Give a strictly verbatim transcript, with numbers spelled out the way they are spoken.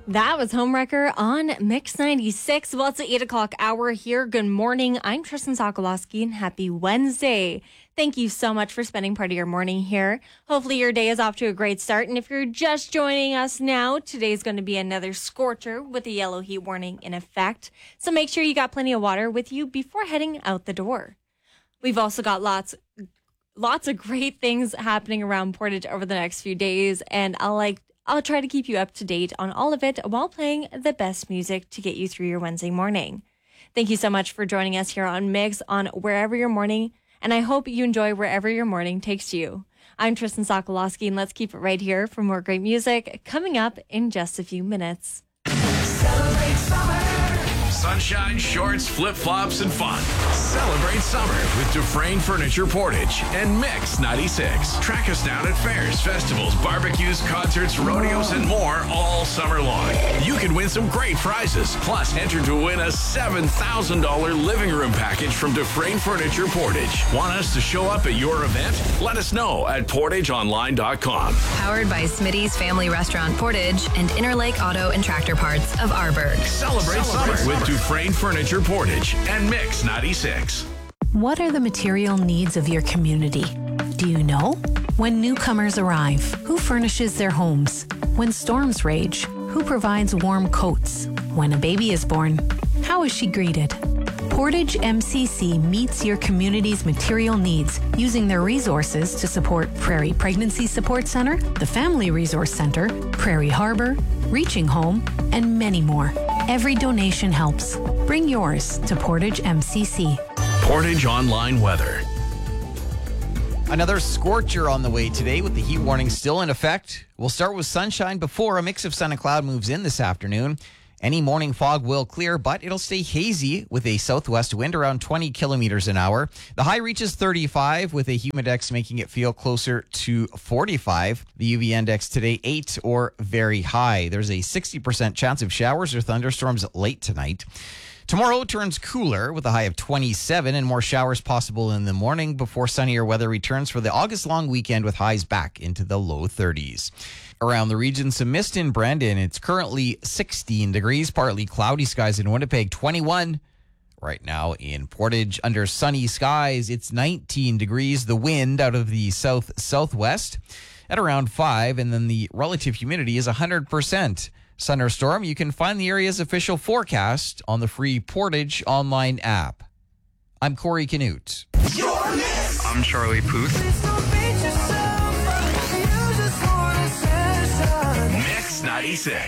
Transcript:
That was Homewrecker on Mix ninety-six. Well, it's the eight o'clock hour here. Good morning. I'm Tristan Sokolowski and happy Wednesday. Thank you so much for spending part of your morning here. Hopefully your day is off to a great start. And if you're just joining us now, today's going to be another scorcher with a yellow heat warning in effect. So make sure you got plenty of water with you before heading out the door. We've also got lots lots of great things happening around Portage over the next few days. And I'll like I'll try to keep you up to date on all of it while playing the best music to get you through your Wednesday morning. Thank you so much for joining us here on Mix on Wherever Your Morning, and I hope you enjoy wherever your morning takes you. I'm Tristan Sokolowski, and let's keep it right here for more great music coming up in just a few minutes. Celebrate summer. Sunshine, shorts, flip-flops, and fun. Celebrate summer with Dufresne Furniture Portage and Mix ninety-six. Track us down at fairs, festivals, barbecues, concerts, rodeos, and more all summer long. You can win some great prizes. Plus, enter to win a seven thousand dollars living room package from Dufresne Furniture Portage. Want us to show up at your event? Let us know at portage online dot com. Powered by Smitty's Family Restaurant Portage and Interlake Auto and Tractor Parts of Arborg. Celebrate, Celebrate summer with Dufresne Furniture Portage and Mix ninety-six. What are the material needs of your community? Do you know? When newcomers arrive, who furnishes their homes? When storms rage, who provides warm coats? When a baby is born, how is she greeted? Portage M C C meets your community's material needs using their resources to support Prairie Pregnancy Support Center, the Family Resource Center, Prairie Harbor, Reaching Home, and many more. Every donation helps. Bring yours to Portage M C C. Portage Online Weather. Another scorcher on the way today with the heat warning still in effect. We'll start with sunshine before a mix of sun and cloud moves in this afternoon. Any morning fog will clear, but it'll stay hazy with a southwest wind around twenty kilometers an hour. The high reaches thirty-five with a humidex making it feel closer to forty-five. The U V index today eight or very high. There's a sixty percent chance of showers or thunderstorms late tonight. Tomorrow turns cooler with a high of twenty-seven and more showers possible in the morning before sunnier weather returns for the August long weekend with highs back into the low thirties. Around the region, some mist in Brandon. It's currently sixteen degrees, partly cloudy skies in Winnipeg, twenty-one. Right now in Portage, under sunny skies, it's nineteen degrees. The wind out of the south-southwest at around five, and then the relative humidity is one hundred percent. Thunderstorm, you can find the area's official forecast on the free Portage online app. I'm Corey Canute. I'm Charlie Puth. Mix ninety-six.